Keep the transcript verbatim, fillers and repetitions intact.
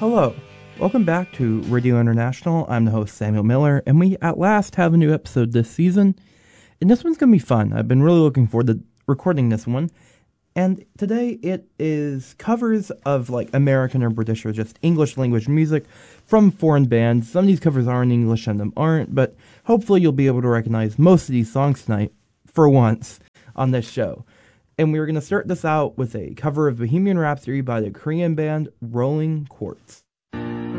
Hello, welcome back to Radio International. I'm the host Samuel Miller, and we at last have a new episode this season. And this one's going to be fun. I've been really looking forward to recording this one. And today it is covers of like American or British or just English language music from foreign bands. Some of these covers are in English and some aren't, but hopefully you'll be able to recognize most of these songs tonight, for once, on this show. And we're going to start this out with a cover of Bohemian Rhapsody by the Korean band Rolling Quartz.